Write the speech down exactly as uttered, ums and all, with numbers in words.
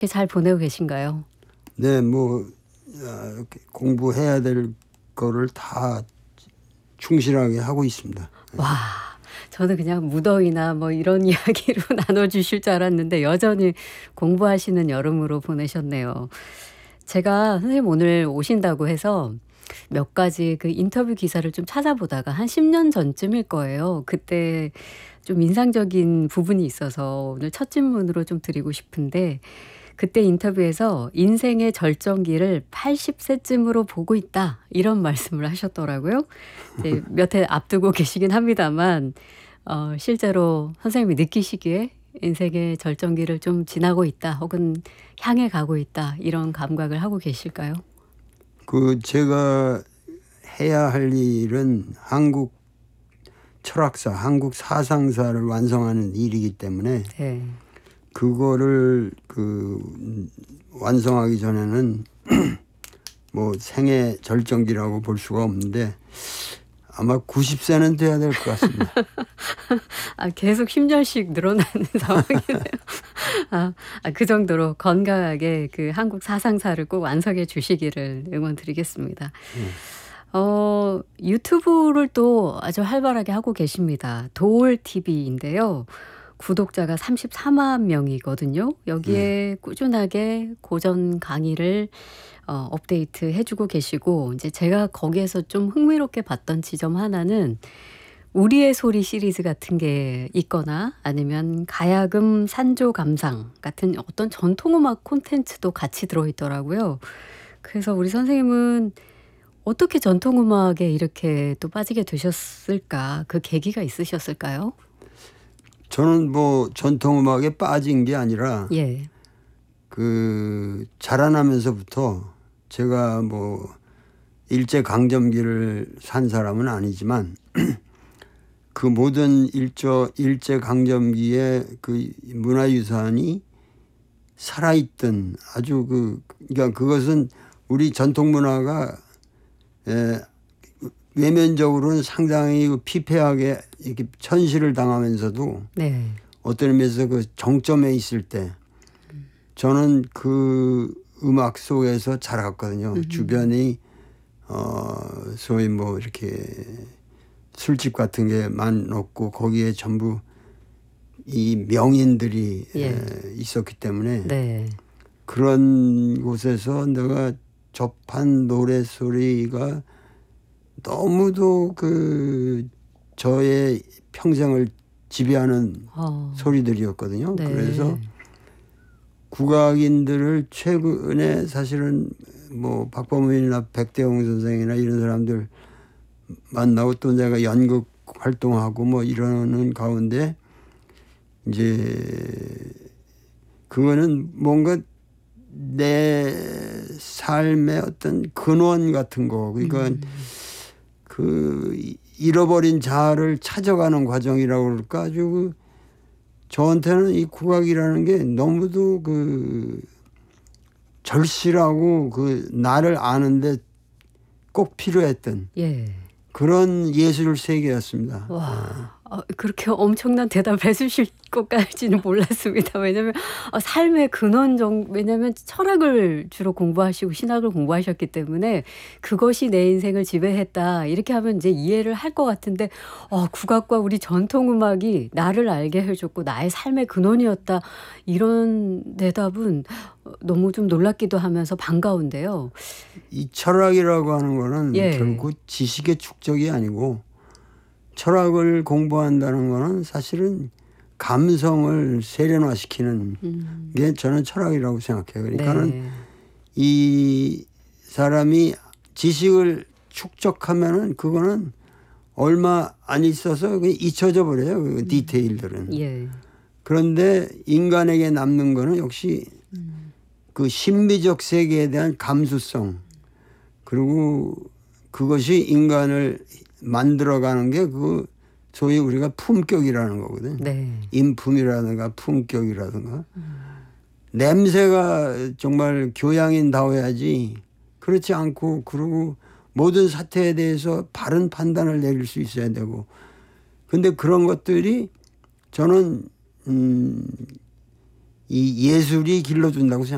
잘 보내고 계신가요? 네, 뭐 아, 공부해야 될 거를 다 충실하게 하고 있습니다. 와, 저는 그냥 무더위나 뭐 이런 이야기로 나눠주실 줄 알았는데 여전히 공부하시는 여름으로 보내셨네요. 제가 선생님 오늘 오신다고 해서 몇 가지 그 인터뷰 기사를 좀 찾아보다가 한 십 년 전쯤일 거예요. 그때 좀 인상적인 부분이 있어서 오늘 첫 질문으로 좀 드리고 싶은데, 그때 인터뷰에서 인생의 절정기를 팔십 세쯤으로 보고 있다, 이런 말씀을 하셨더라고요. 이제 몇 해 앞두고 계시긴 합니다만 어, 실제로 선생님이 느끼시기에 인생의 절정기를 좀 지나고 있다, 혹은 향해 가고 있다, 이런 감각을 하고 계실까요? 그 제가 해야 할 일은 한국 철학사, 한국 사상사를 완성하는 일이기 때문에 네. 그거를 그 완성하기 전에는 뭐 생애 절정기라고 볼 수가 없는데 아마 구십 세는 돼야 될 것 같습니다. 아, 계속 십 년씩 늘어나는 상황이네요. 아, 아, 그 정도로 건강하게 그 한국 사상사를 꼭 완성해 주시기를 응원드리겠습니다. 음. 어, 유튜브를 또 아주 활발하게 하고 계십니다. 도올티비인데요. 구독자가 삼십사만 명이거든요. 여기에 네. 꾸준하게 고전 강의를 어, 업데이트 해주고 계시고, 이제 제가 거기에서 좀 흥미롭게 봤던 지점 하나는 우리의 소리 시리즈 같은 게 있거나 아니면 가야금 산조 감상 같은 어떤 전통음악 콘텐츠도 같이 들어있더라고요. 그래서 우리 선생님은 어떻게 전통음악에 이렇게 또 빠지게 되셨을까? 그 계기가 있으셨을까요? 저는 뭐 전통음악에 빠진 게 아니라 예. 그 자라나면서부터 제가 뭐 일제 강점기를 산 사람은 아니지만 그 모든 일조 일제 강점기의 그 문화유산이 살아있던 아주 그 그러니까 그것은 우리 전통 문화가 에, 외면적으로는 상당히 피폐하게 이렇게 천시를 당하면서도 네. 어떤 의미에서 그 정점에 있을 때 저는 그 음악 속에서 자랐거든요. 음. 주변이 어 소위 뭐 이렇게 술집 같은 게 많았고 거기에 전부 이 명인들이 예. 에, 있었기 때문에 네. 그런 곳에서 내가 접한 노래 소리가 너무도 그 저의 평생을 지배하는 어. 소리들이었거든요. 네. 그래서 국악인들을 최근에 사실은 뭐 박범인이나 백대홍 선생이나 이런 사람들 만나고 또 내가 연극 활동하고 뭐 이러는 가운데 이제 그거는 뭔가 내 삶의 어떤 근원 같은 거, 그러니까 음. 그 잃어버린 자아를 찾아가는 과정이라고 그럴까. 아주 그 저한테는 이 국악이라는 게 너무도 그 절실하고 그 나를 아는데 꼭 필요했던 예. 그런 예술 세계였습니다. 와, 어, 그렇게 엄청난 대답을 해주실 것까지는 몰랐습니다. 왜냐하면 어, 삶의 근원 정, 왜냐하면 철학을 주로 공부하시고 신학을 공부하셨기 때문에 그것이 내 인생을 지배했다, 이렇게 하면 이제 이해를 할 것 같은데, 어, 국악과 우리 전통음악이 나를 알게 해줬고 나의 삶의 근원이었다, 이런 대답은 너무 좀 놀랍기도 하면서 반가운데요. 이 철학이라고 하는 거는 예. 결국 지식의 축적이 아니고, 철학을 공부한다는 거는 사실은 감성을 세련화시키는 음. 게 저는 철학이라고 생각해요. 그러니까는 네. 이 사람이 지식을 축적하면은 그거는 얼마 안 있어서 잊혀져 버려요. 그 디테일들은. 예. 그런데 인간에게 남는 거는 역시 음. 그 신비적 세계에 대한 감수성, 그리고 그것이 인간을 만들어가는 게 그 소위 우리가 품격이라는 거거든. 네. 인품이라든가 품격이라든가. 음. 냄새가 정말 교양인다워야지, 그렇지 않고, 그리고 모든 사태에 대해서 바른 판단을 내릴 수 있어야 되고. 근데 그런 것들이 저는 음, 이 예술이 길러준다고 생각합니다.